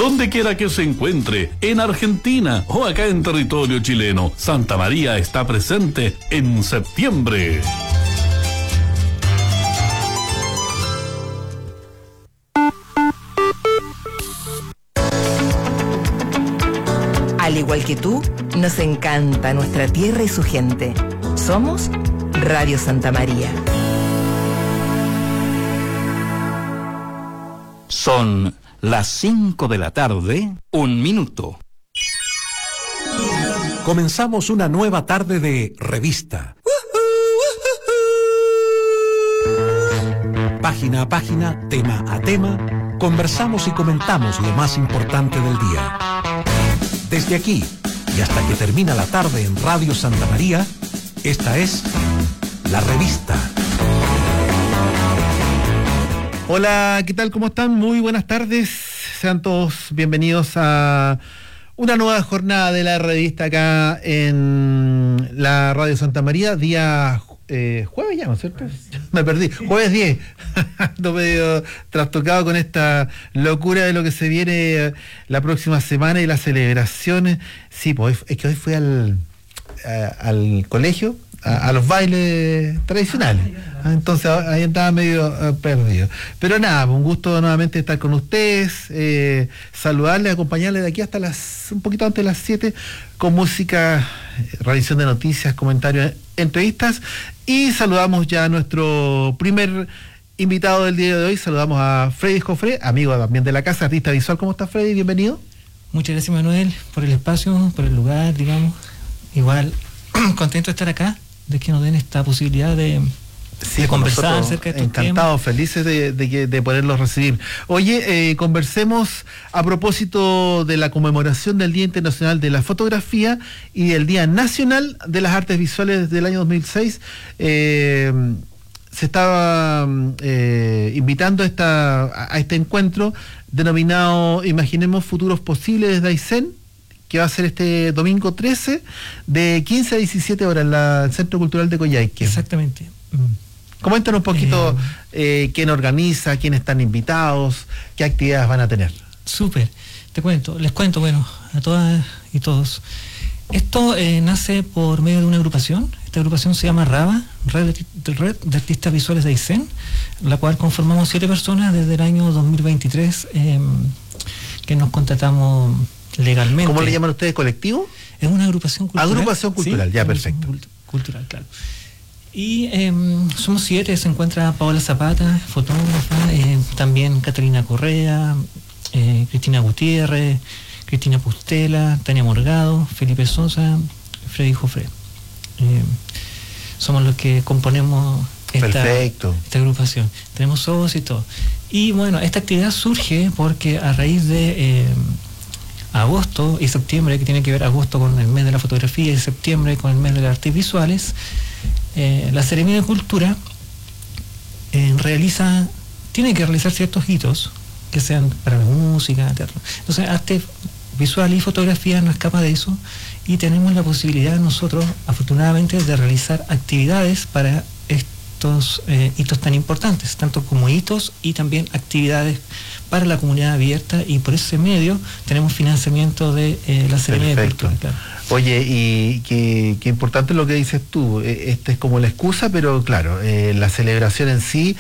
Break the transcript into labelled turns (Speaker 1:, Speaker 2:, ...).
Speaker 1: Donde quiera que se encuentre, en Argentina o acá en territorio chileno, Santa María está presente en septiembre.
Speaker 2: Al igual que tú, nos encanta nuestra tierra y su gente. Somos Radio Santa María.
Speaker 3: Son las 5 de la tarde, 1 minuto.
Speaker 4: Comenzamos una nueva tarde de revista. Página a página, tema a tema, conversamos y comentamos lo más importante del día. Desde aquí y hasta que termina la tarde en Radio Santa María, esta es La Revista.
Speaker 5: Hola, ¿qué tal? ¿Cómo están? Muy buenas tardes. Sean todos bienvenidos a una nueva jornada de La Revista acá en la Radio Santa María, día jueves ya, ¿no es cierto? Me perdí, jueves 10. Ando medio trastocado con esta locura de lo que se viene la próxima semana y las celebraciones. Sí, pues es que hoy fui al colegio, a los bailes tradicionales. Entonces ahí andaba medio perdido. Pero nada, un gusto nuevamente estar con ustedes, saludarles, acompañarles de aquí hasta un poquito antes de las 7 con música, revisión de noticias, comentarios, entrevistas. Y saludamos ya a nuestro primer invitado del día de hoy. Saludamos a Freddy Jofré, amigo también de la casa, artista visual. ¿Cómo estás, Freddy? Bienvenido.
Speaker 6: Muchas gracias, Manuel, por el espacio, por el lugar, digamos. Igual, contento de estar acá, de que nos den esta posibilidad de conversar acerca de estos
Speaker 5: encantados, temas. Felices de poderlos recibir. Oye, conversemos a propósito de la conmemoración del Día Internacional de la Fotografía y del Día Nacional de las Artes Visuales del año 2006. Se estaba invitando a este encuentro denominado Imaginemos Futuros Posibles desde Aysén, que va a ser este domingo 13 de 15 a 17 horas en el Centro Cultural de Coyhaique.
Speaker 6: Exactamente.
Speaker 5: Coméntanos un poquito quién organiza, quiénes están invitados, qué actividades van a tener.
Speaker 6: Súper, les cuento, bueno, a todas y todos. Esto nace por medio de una agrupación. Esta agrupación se llama RAVA, Red de Artistas Visuales de Aysén, la cual conformamos 7 personas desde el año 2023, que nos contratamos legalmente.
Speaker 5: ¿Cómo le llaman ustedes? ¿Colectivo?
Speaker 6: Es una agrupación cultural.
Speaker 5: Agrupación cultural, ¿sí? Ya, perfecto.
Speaker 6: Cultural, claro. Y somos 7, se encuentra Paola Zapata, fotógrafa, también Catalina Correa, Cristina Gutiérrez, Cristina Pustela, Tania Morgado, Felipe Sosa, Freddy Jofré. Somos los que componemos esta agrupación. Tenemos socios y todo. Y bueno, esta actividad surge porque a raíz de agosto y septiembre, que tiene que ver agosto con el mes de la fotografía y septiembre con el mes de las artes visuales, la Seremía de Cultura tiene que realizar ciertos hitos que sean para la música, teatro. Entonces, arte visual y fotografía no escapa de eso, y tenemos la posibilidad nosotros, afortunadamente, de realizar actividades para estos hitos tan importantes, tanto como hitos y también actividades para la comunidad abierta, y por ese medio tenemos financiamiento de la Seremía de Cultura. Claro.
Speaker 5: Oye, y qué importante lo que dices tú, esta es como la excusa, pero claro, la celebración en sí